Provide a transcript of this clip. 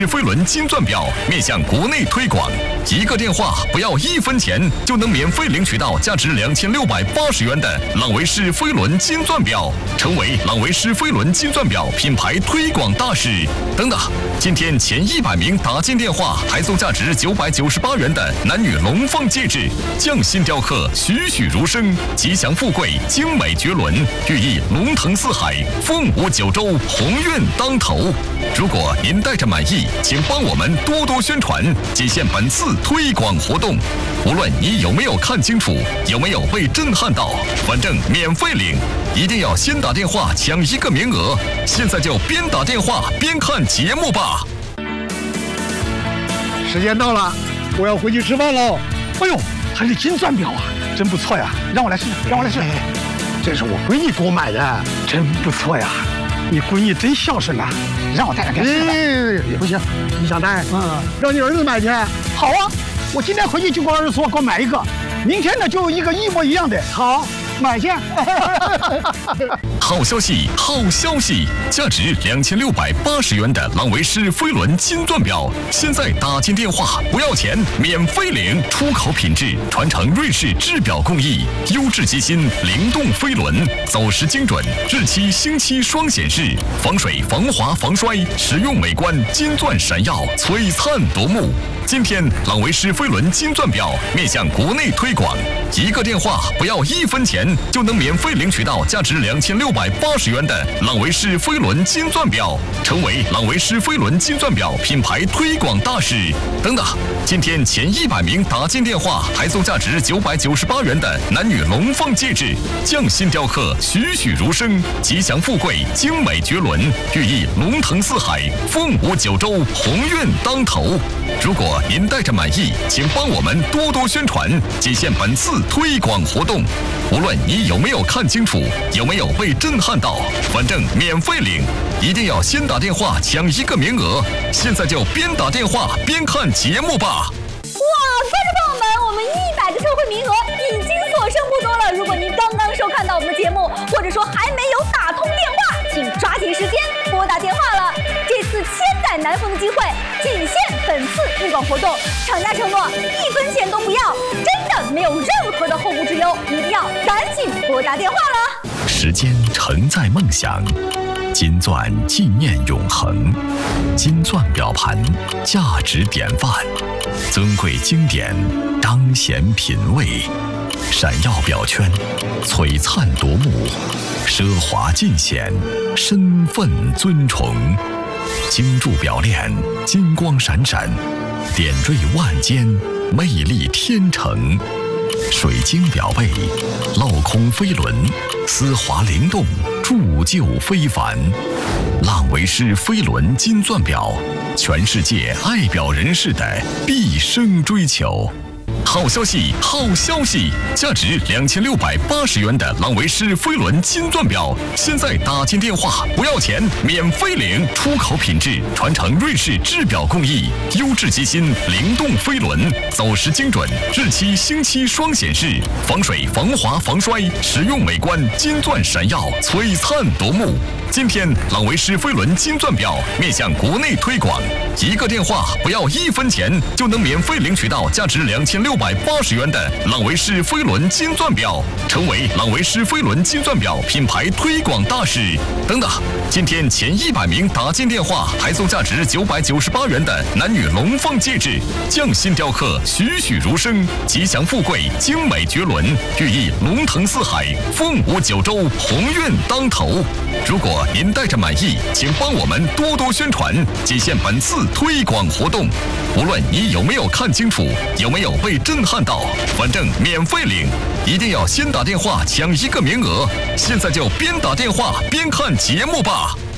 飞轮金钻表面向国内推广，一个电话不要1分钱就能免费领取到价值2680元的朗维仕飞轮金钻表，成为朗维仕飞轮金钻表品牌推广大使。等等，今天前100名打进电话还送价值998元的男女龙凤戒指，匠心雕刻，栩栩如生，吉祥富贵，精美绝伦，寓意龙腾四海，凤舞九州，鸿运当头。如果您带着满意，请帮我们多多宣传，仅限本次推广活动。无论你有没有看清楚，有没有被震撼到，反正免费领，一定要先打电话抢1个名额。现在就边打电话边看节目吧。 时间到了，我要回去吃饭喽。哎呦，还是金钻表啊，真不错呀！让我来试，让我来试。这是我闺女给我买的，真不错呀。你闺女真孝顺呐，让我带着给她试。也不行，你想带？让你儿子买去。好啊，我今天回去就给我儿子说，给我买一个。明天呢，就一个一模一样的。好，买去。 好消息，好消息！价值2680元的朗维仕飞轮金钻表，现在打进电话不要钱，免费领，出口品质，传承瑞士制表工艺，优质机芯，灵动飞轮，走时精准，日期星期双显示，防水、防滑、防摔，实用美观，金钻闪耀，璀璨夺目。今天朗维仕飞轮金钻表面向国内推广，一个电话不要1分钱就能免费领取到价值2680元的朗维仕飞轮金钻表，成为朗维仕飞轮金钻表品牌推广大使。等等，今天前100名打进电话还送价值998元的男女龙凤戒指，匠心雕刻，栩栩如生，吉祥富贵，精美绝伦，寓意龙腾四海，凤舞九州，鸿运当头。如果您带着满意，请帮我们多多宣传，仅限本次推广活动。无论你有没有看清楚，有没有被震撼到，反正免费领，一定要先打电话抢1个名额。现在就边打电话边看节目吧。 哇，观众朋友们，我们100个特惠名额已经所剩不多了。如果您刚刚收看到我们的节目，或者说还没有打通电话，请抓紧时间拨打电话了。这次千载难逢的机会，仅限本次推广活动，厂家承诺1分钱都不要，真的没有任何的后顾之忧，一定要赶紧拨打电话了。 时间承载梦想，金钻纪念永恒，金钻表盘价值典范，尊贵经典彰显品味，闪耀表圈璀璨夺目，奢华尽显身份尊崇，精铸表链金光闪闪，点缀万间魅力天成，水晶表背镂空飞轮，丝滑灵动，铸就非凡。朗维仕飞轮金钻表，全世界爱表人士的毕生追求。好消息，好消息！价值2680元的朗维仕飞轮金钻表，现在打进电话不要钱，免费领，出口品质，传承瑞士制表工艺，优质机芯，灵动飞轮，走时精准，日期星期双显示，防水、防滑、防摔，实用美观，金钻闪耀，璀璨夺目。今天朗维仕飞轮金钻表面向国内推广，一个电话不要1分钱就能免费领取到价值2680元的朗维仕飞轮金钻表，成为朗维仕飞轮金钻表品牌推广大使。等等，今天前100名打进电话还送价值998元的男女龙凤戒指，匠心雕刻，栩栩如生，吉祥富贵，精美绝伦，寓意龙腾四海，凤舞九州，鸿运当头。如果您带着满意，请帮我们多多宣传，仅限本次推广活动。无论你有没有看清楚，有没有被震撼到，反正免费领，一定要先打电话抢1个名额。现在就边打电话边看节目吧。